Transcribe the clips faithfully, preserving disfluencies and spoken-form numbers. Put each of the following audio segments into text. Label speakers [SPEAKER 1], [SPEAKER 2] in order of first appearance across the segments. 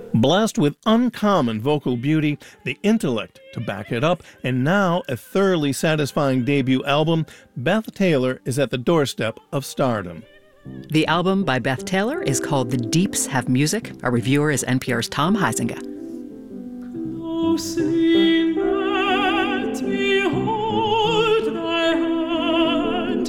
[SPEAKER 1] Blessed with uncommon vocal beauty, the intellect to back it up, and now a thoroughly satisfying debut album, Beth Taylor is at the doorstep of stardom.
[SPEAKER 2] The album by Beth Taylor is called The Deeps Have Music. Our reviewer is N P R's Tom Huizinga.
[SPEAKER 3] Closely let me hold thy hand.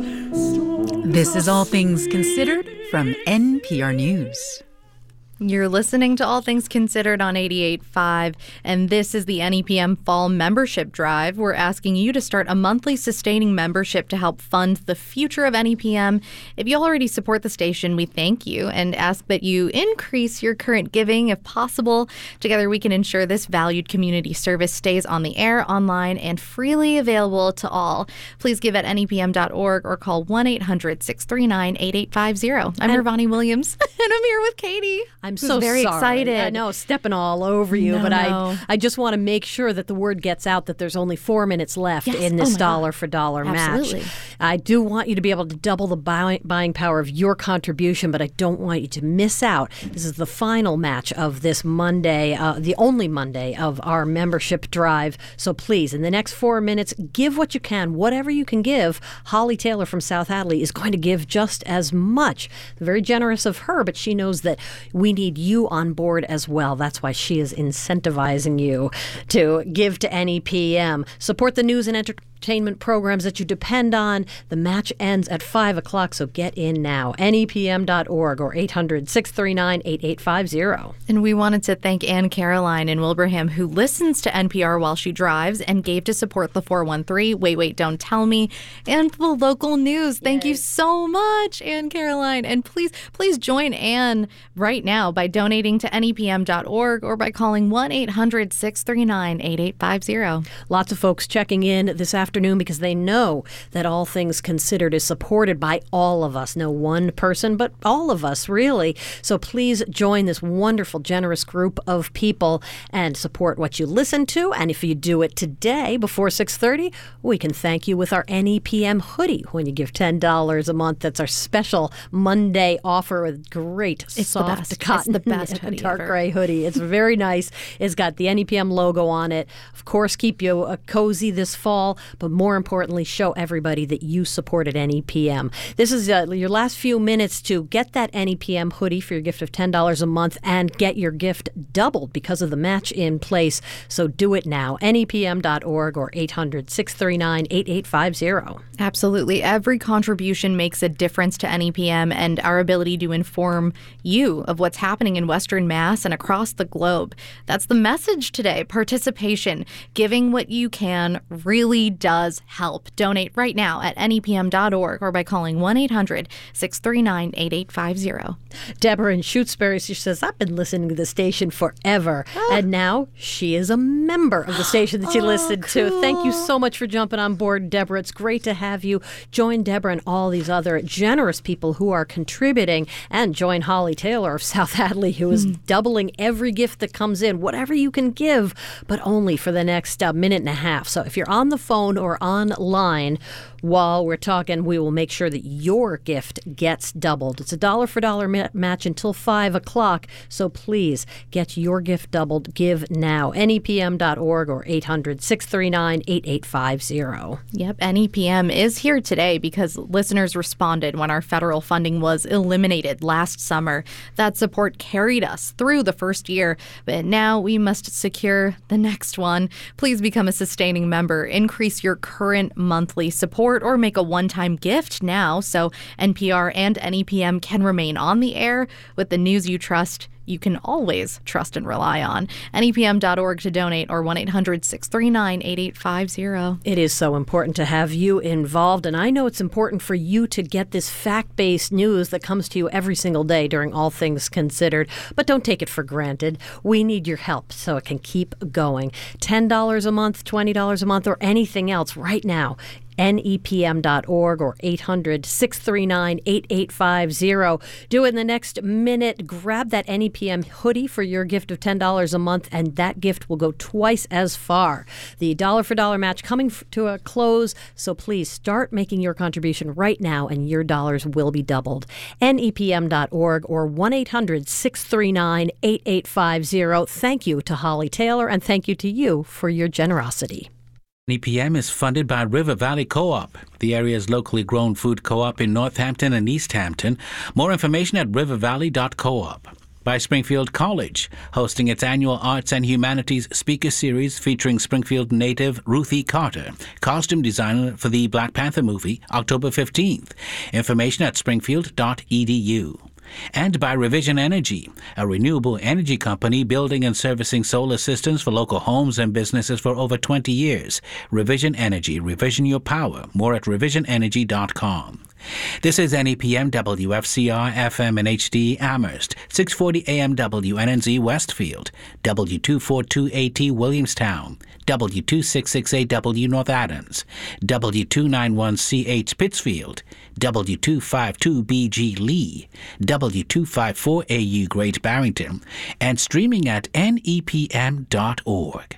[SPEAKER 4] This is All Things Considered from N P R News.
[SPEAKER 5] You're listening to All Things Considered on eighty-eight point five, and this is the N E P M Fall Membership Drive. We're asking you to start a monthly sustaining membership to help fund the future of N E P M. If you already support the station, we thank you and ask that you increase your current giving if possible. Together, we can ensure this valued community service stays on the air, online, and freely available to all. Please give at N E P M dot org or call one eight hundred six three nine eight eight five zero. I'm Nirvani Williams, and I'm here with Katie.
[SPEAKER 6] I'm so
[SPEAKER 5] very
[SPEAKER 6] sorry.
[SPEAKER 5] excited.
[SPEAKER 6] I know, stepping all over you,
[SPEAKER 5] No,
[SPEAKER 6] but
[SPEAKER 5] no.
[SPEAKER 6] I I just want to make sure that the word gets out that there's only four minutes left
[SPEAKER 5] Yes.
[SPEAKER 6] in this
[SPEAKER 5] Oh my
[SPEAKER 6] dollar
[SPEAKER 5] God.
[SPEAKER 6] for dollar
[SPEAKER 5] Absolutely.
[SPEAKER 6] match. I do want you to be able to double the buy, buying power of your contribution, but I don't want you to miss out. This is the final match of this Monday, uh, the only Monday of our membership drive. So please, in the next four minutes, give what you can, whatever you can give. Holly Taylor from South Hadley is going to give just as much. Very generous of her, but she knows that we need you on board as well. That's why she is incentivizing you to give to N E P M. Support the news and entertainment programs that you depend on. The match ends at five o'clock, so get in now. N E P M dot org or eight hundred six three nine eight eight five zero.
[SPEAKER 5] And we wanted to thank Ann Caroline in Wilbraham, who listens to N P R while she drives and gave to support the four one three, Wait, Wait, Don't Tell Me, and the local news. Thank you so much, Ann Caroline. And please, please join Ann right now by donating to N E P M dot org or by calling one eight hundred six three nine eight eight five zero.
[SPEAKER 6] Lots of folks checking in this afternoon because they know that All Things Considered is supported by all of us. No one person, but all of us, really. So please join this wonderful, generous group of people and support what you listen to. And if you do it today before six thirty, we can thank you with our N E P M hoodie when you give ten dollars a month. That's our special Monday offer with great
[SPEAKER 5] It's the
[SPEAKER 6] soft
[SPEAKER 5] best. It's
[SPEAKER 6] cotton
[SPEAKER 5] the best hoodie
[SPEAKER 6] dark
[SPEAKER 5] ever.
[SPEAKER 6] gray hoodie. It's very nice. It's got the N E P M logo on it. Of course, keep you uh, cozy this fall, but more importantly, show everybody that you supported N E P M. This is uh, your last few minutes to get that N E P M hoodie for your gift of ten dollars a month and get your gift doubled because of the match in place. So do it now. N E P M dot org or eight hundred six three nine eight eight five zero.
[SPEAKER 5] Absolutely. Every contribution makes a difference to N E P M and our ability to inform you of what's happening in Western Mass and across the globe. That's the message today. Participation, giving what you can really does help. Donate right now at N E P M dot org or by calling one eight hundred six three nine eight eight five zero.
[SPEAKER 6] Deborah in Shutesbury, she says, I've been listening to the station forever. And now she is a member of the station that she
[SPEAKER 5] Oh,
[SPEAKER 6] listened to.
[SPEAKER 5] cool.
[SPEAKER 6] Thank you so much for jumping on board, Deborah. It's great to have you. Join Deborah and all these other generous people who are contributing. And join Holly Taylor of South Hadley, who is doubling every gift that comes in, whatever you can give, but only for the next uh, minute and a half. So if you're on the phone or online while we're talking, we will make sure that your gift gets doubled. It's a dollar for dollar ma- match until five o'clock. So please get your gift doubled. Give now. N E P M dot org or eight hundred six three nine eight eight five zero.
[SPEAKER 5] Yep, N E P M is here today because listeners responded when our federal funding was eliminated last summer. That support carried us through the first year, but now we must secure the next one. Please become a sustaining member. Increase your current monthly support or make a one-time gift now so N P R and N E P M can remain on the air with the news you trust. You can always trust and rely on. N E P M dot org to donate or one eight hundred six three nine eight eight five zero.
[SPEAKER 6] It is so important to have you involved, and I know it's important for you to get this fact-based news that comes to you every single day during All Things Considered, but don't take it for granted. We need your help so it can keep going. ten dollars a month, twenty dollars a month, or anything else right now. N E P M dot org or eight hundred, six three nine, eight eight five zero. Do it in the next minute. Grab that N E P M hoodie for your gift of ten dollars a month, and that gift will go twice as far. The dollar for dollar match coming f- to a close, so please start making your contribution right now, and your dollars will be doubled. N E P M dot org or one eight hundred, six three nine, eight eight five zero. Thank you to Holly Taylor, and thank you to you for your generosity.
[SPEAKER 7] N E P M is funded by River Valley Co-op, the area's locally grown food co-op in Northampton and East Hampton. More information at river valley dot coop. By Springfield College, hosting its annual Arts and Humanities Speaker Series featuring Springfield native Ruth E. Carter, costume designer for the Black Panther movie, October fifteenth. Information at springfield dot e d u. And by Revision Energy, a renewable energy company building and servicing solar systems for local homes and businesses for over twenty years. Revision Energy, revision your power. More at revision energy dot com. This is N E P M W F C R F M and H D Amherst, six forty A M W N N Z Westfield, W two forty-two A T Williamstown, W two sixty-six A W North Adams, W two ninety-one C H Pittsfield, W two fifty-two B G Lee, W two fifty-four A U Great Barrington, and streaming at N E P M dot org.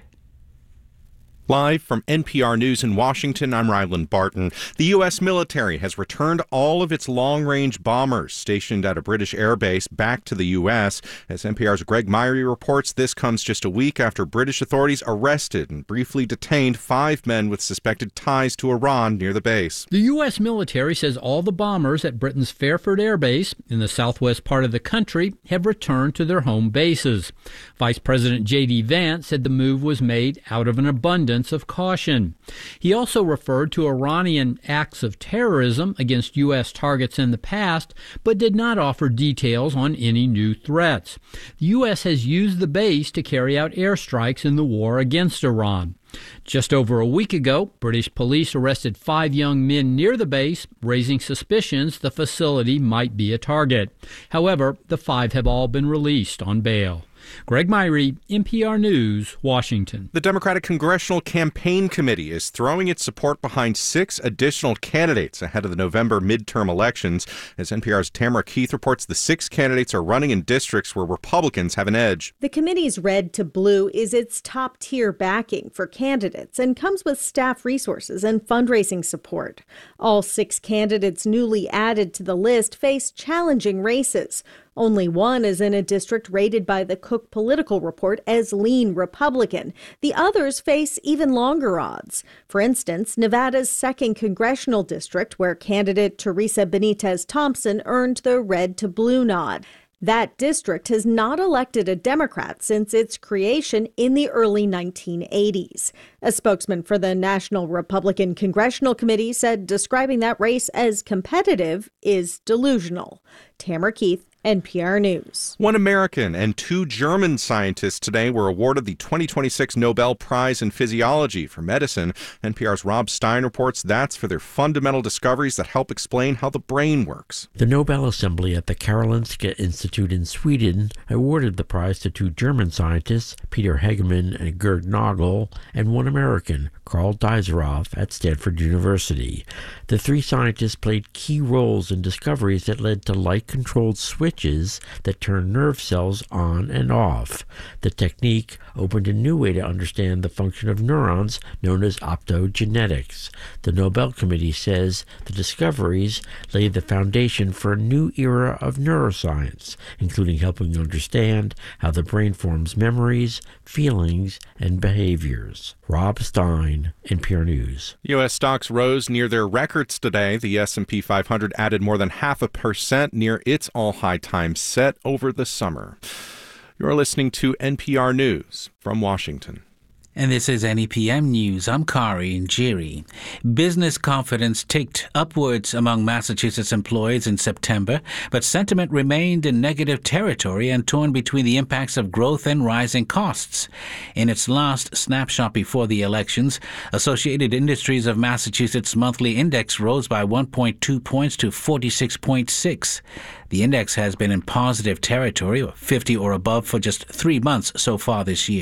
[SPEAKER 8] Live from N P R News in Washington, I'm Ryland Barton. The U S military has returned all of its long-range bombers stationed at a British air base back to the U S. As N P R's Greg Myrie reports, this comes just a week after British authorities arrested and briefly detained five men with suspected ties to Iran near the base.
[SPEAKER 9] The U S military says all the bombers at Britain's Fairford Air Base in the southwest part of the country have returned to their home bases. Vice President J D Vance said the move was made out of an abundance of caution. He also referred to Iranian acts of terrorism against U S targets in the past, but did not offer details on any new threats. The U S has used the base to carry out airstrikes in the war against Iran. Just over a week ago, British police arrested five young men near the base, raising suspicions the facility might be a target. However, the five have all been released on bail. Greg Myrie, N P R News, Washington.
[SPEAKER 8] The Democratic Congressional Campaign Committee is throwing its support behind six additional candidates ahead of the November midterm elections. As N P R's Tamara Keith reports, the six candidates are running in districts where Republicans have an edge.
[SPEAKER 10] The committee's Red to Blue is its top-tier backing for candidates and comes with staff resources and fundraising support. All six candidates newly added to the list face challenging races. Only one is in a district rated by the Cook Political Report as lean Republican. The others face even longer odds. For instance, Nevada's second congressional district, where candidate Teresa Benitez Thompson earned the red to blue nod. That district has not elected a Democrat since its creation in the early nineteen eighties. A spokesman for the National Republican Congressional Committee said describing that race as competitive is delusional. Tamara Keith, N P R News.
[SPEAKER 8] One American and two German scientists today were awarded the twenty twenty-six Nobel Prize in Physiology for Medicine. N P R's Rob Stein reports that's for their fundamental discoveries that help explain how the brain works.
[SPEAKER 11] The Nobel Assembly at the Karolinska Institute in Sweden awarded the prize to two German scientists, Peter Hegemann and Gerd Nagel, and one American, Carl Deiseroff, at Stanford University. The three scientists played key roles in discoveries that led to light-controlled switches that turn nerve cells on and off. The technique opened a new way to understand the function of neurons, known as optogenetics. The Nobel Committee says the discoveries laid the foundation for a new era of neuroscience, including helping understand how the brain forms memories, feelings, and behaviors. Rob Stein, N P R News.
[SPEAKER 8] U S stocks rose near their records today. The S and P five hundred added more than half a percent near its all-high time set over the summer. You're listening to N P R News from Washington.
[SPEAKER 7] And this is N E P M News. I'm Kari Njiri. Business confidence ticked upwards among Massachusetts employees in September, but sentiment remained in negative territory and torn between the impacts of growth and rising costs. In its last snapshot before the elections, Associated Industries of Massachusetts monthly index rose by one point two points to forty-six point six. The index has been in positive territory, fifty or above, for just three months so far this year.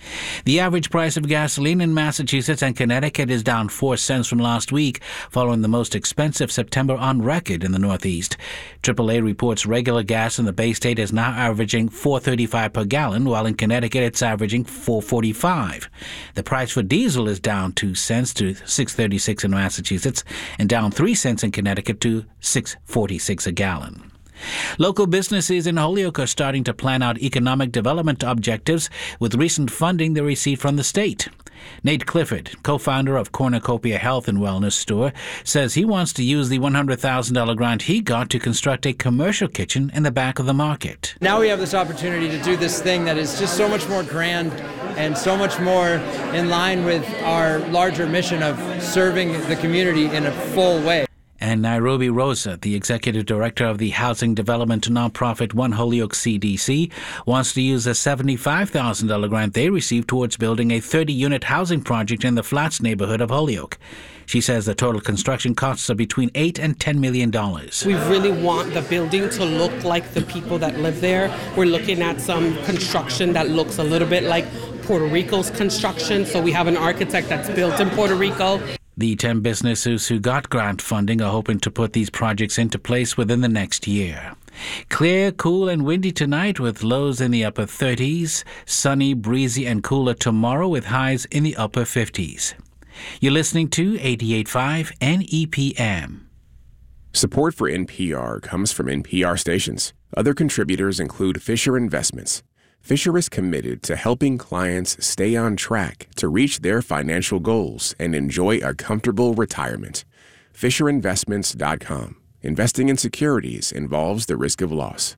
[SPEAKER 7] The average price of gasoline in Massachusetts and Connecticut is down four cents from last week, following the most expensive September on record in the Northeast. triple A reports regular gas in the Bay State is now averaging four dollars and thirty-five cents per gallon, while in Connecticut it's averaging four dollars and forty-five cents. The price for diesel is down two cents to six dollars and thirty-six cents in Massachusetts and down three cents in Connecticut to six dollars and forty-six cents a gallon. Local businesses in Holyoke are starting to plan out economic development objectives with recent funding they received from the state. Nate Clifford, co-founder of Cornucopia Health and Wellness Store, says he wants to use the one hundred thousand dollars grant he got to construct a commercial kitchen in the back of the market.
[SPEAKER 12] Now we have this opportunity to do this thing that is just so much more grand and so much more in line with our larger mission of serving the community in a full way.
[SPEAKER 7] And Nairobi Rosa, the executive director of the housing development nonprofit One Holyoke C D C, wants to use a seventy-five thousand dollars grant they received towards building a thirty-unit housing project in the Flats neighborhood of Holyoke. She says the total construction costs are between eight and ten million dollars.
[SPEAKER 13] We really want the building to look like the people that live there. We're looking at some construction that looks a little bit like Puerto Rico's construction. So we have an architect that's built in Puerto Rico.
[SPEAKER 7] The ten businesses who got grant funding are hoping to put these projects into place within the next year. Clear, cool and windy tonight with lows in the upper thirties. Sunny, breezy and cooler tomorrow with highs in the upper fifties. You're listening to eighty-eight point five N E P M.
[SPEAKER 14] Support for N P R comes from N P R stations. Other contributors include Fisher Investments. Fisher is committed to helping clients stay on track to reach their financial goals and enjoy a comfortable retirement. Fisher Investments dot com. Investing in securities involves the risk of loss.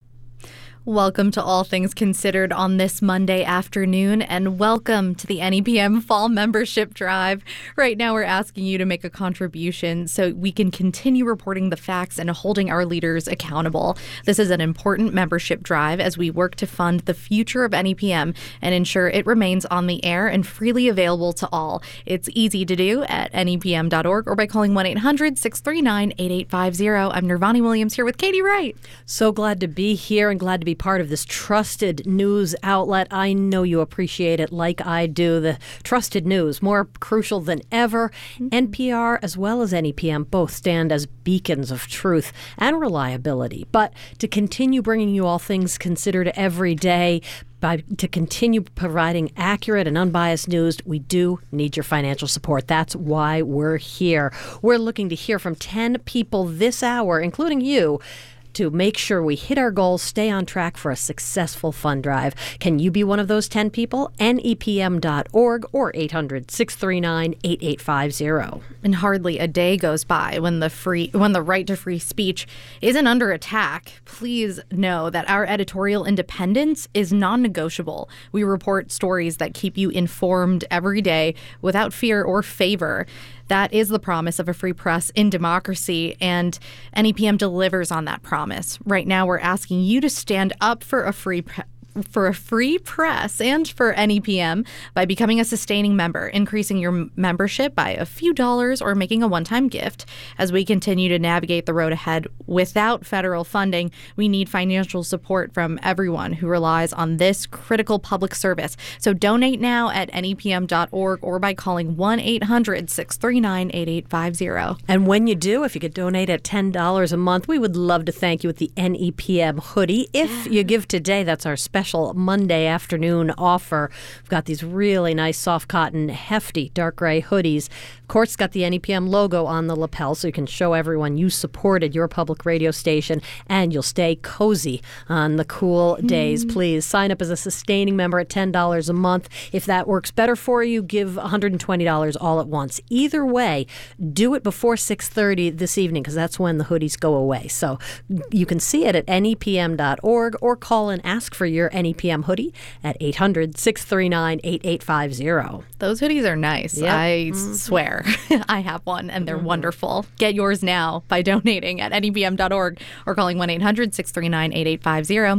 [SPEAKER 5] Welcome to All Things Considered on this Monday afternoon, and welcome to the N E P M Fall Membership Drive. Right now, we're asking you to make a contribution so we can continue reporting the facts and holding our leaders accountable. This is an important membership drive as we work to fund the future of N E P M and ensure it remains on the air and freely available to all. It's easy to do at N E P M dot org or by calling one eight hundred six three nine eight eight five zero. I'm Nirvani Williams here with Katie Wright.
[SPEAKER 6] So glad to be here and glad to be part of this trusted news outlet. I know you appreciate it like I do. The trusted news, more crucial than ever. Mm-hmm. N P R as well as N E P M both stand as beacons of truth and reliability. But to continue bringing you All Things Considered every day, By, to continue providing accurate and unbiased news, we do need your financial support. That's why we're here. We're looking to hear from ten people this hour, including you, to make sure we hit our goals, stay on track for a successful fund drive. Can you be one of those ten people? N E P M dot org or eight hundred six three nine eight eight five zero.
[SPEAKER 5] And hardly a day goes by when the free when the right to free speech isn't under attack. Please know that our editorial independence is non-negotiable. We report stories that keep you informed every day without fear or favor. That is the promise of a free press in democracy, and N E P M delivers on that promise. Right now, we're asking you to stand up for a free pre- for a free press and for N E P M by becoming a sustaining member, increasing your membership by a few dollars or making a one-time gift. As we continue to navigate the road ahead without federal funding, we need financial support from everyone who relies on this critical public service. So donate now at N E P M dot org or by calling one eight hundred six three nine eight eight five zero.
[SPEAKER 6] And when you do, if you could donate at ten dollars a month, we would love to thank you with the N E P M hoodie. If you give today, that's our special Monday afternoon offer. We've got these really nice soft cotton, hefty dark gray hoodies. Of course, it's got the N E P M logo on the lapel so you can show everyone you supported your public radio station and you'll stay cozy on the cool days. Mm. Please sign up as a sustaining member at ten dollars a month. If that works better for you, give one hundred twenty dollars all at once. Either way, do it before six thirty this evening because that's when the hoodies go away. So you can see it at N E P M dot org or call and ask for your N E P M hoodie at eight hundred six three nine eight eight five zero.
[SPEAKER 5] Those hoodies are nice. Yep. I mm-hmm. swear. I have one and they're mm-hmm. wonderful. Get yours now by donating at N E P M dot org or calling one eight hundred six three nine eight eight five zero.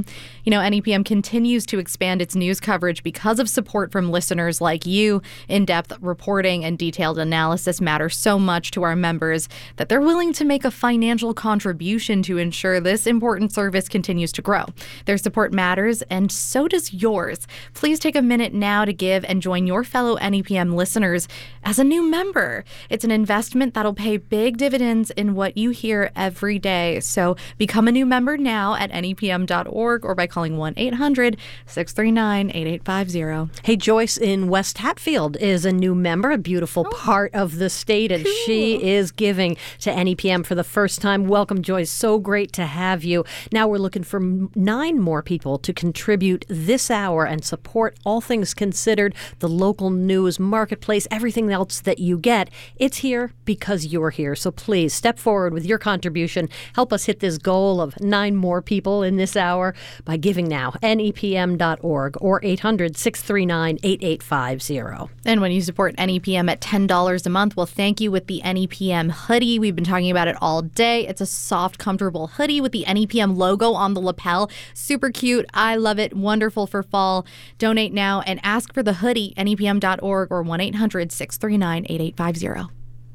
[SPEAKER 5] You know, N E P M continues to expand its news coverage because of support from listeners like you. In-depth reporting and detailed analysis matter so much to our members that they're willing to make a financial contribution to ensure this important service continues to grow. Their support matters, and so does yours. Please take a minute now to give and join your fellow N E P M listeners as a new member. It's an investment that'll pay big dividends in what you hear every day. So become a new member now at N E P M dot org or by calling one eight hundred six three nine eight eight five zero.
[SPEAKER 6] Hey, Joyce in West Hatfield is a new member, a beautiful oh, part of the state, and cool. She is giving to N E P M for the first time. Welcome, Joyce. So great to have you. Now we're looking for nine more people to contribute this hour and support All Things Considered, the local news, marketplace, everything else that you get. It's here because you're here. So please step forward with your contribution. Help us hit this goal of nine more people in this hour by giving now. N E P M dot org or eight hundred six three nine eight eight five zero.
[SPEAKER 5] And when you support N E P M at ten dollars a month, we'll thank you with the N E P M hoodie. We've been talking about it all day. It's a soft, comfortable hoodie with the N E P M logo on the lapel. Super cute. I love it. Wonderful for fall. Donate now and ask for the hoodie. N E P M dot org or one eight hundred six three nine eight eight five zero.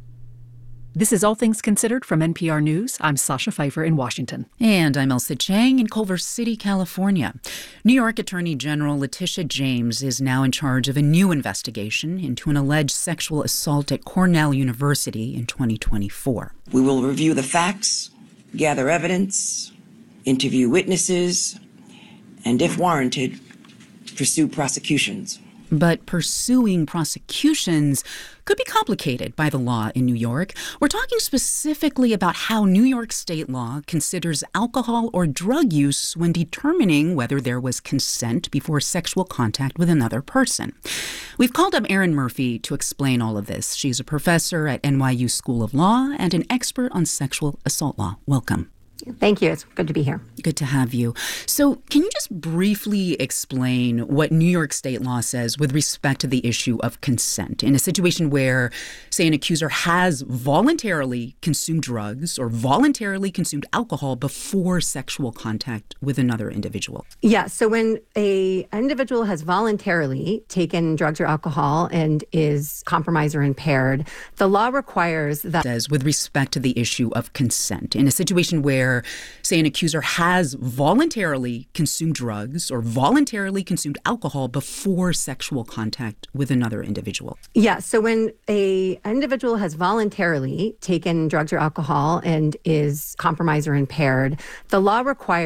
[SPEAKER 2] This is All Things Considered from N P R News. I'm Sasha Pfeiffer in Washington.
[SPEAKER 4] And I'm Elsa Chang in Culver City, California. New York Attorney General Letitia James is now in charge of a new investigation into an alleged sexual assault at Cornell University in twenty twenty-four.
[SPEAKER 15] We will review the facts, gather evidence, interview witnesses, and if warranted, pursue prosecutions.
[SPEAKER 4] But pursuing prosecutions could be complicated by the law in New York. We're talking specifically about how New York state law considers alcohol or drug use when determining whether there was consent before sexual contact with another person. We've called up Erin Murphy to explain all of this. She's a professor at N Y U School of Law and an expert on sexual assault law. Welcome.
[SPEAKER 16] Thank you. It's good to be here.
[SPEAKER 4] Good to have you. So can you just briefly explain what New York state law says with respect to the issue of consent in a situation where, say, an accuser has voluntarily consumed drugs or voluntarily consumed alcohol before sexual contact with another individual?
[SPEAKER 16] Yeah. So when a an individual has voluntarily taken drugs or alcohol and is compromised or impaired, the law requires that...
[SPEAKER 4] Says with respect to the issue of consent in a situation where, say, an accuser has voluntarily consumed drugs or voluntarily consumed alcohol before sexual contact with another individual.
[SPEAKER 16] Yeah. So when a an individual has voluntarily taken drugs or alcohol and is compromised or impaired, the law requires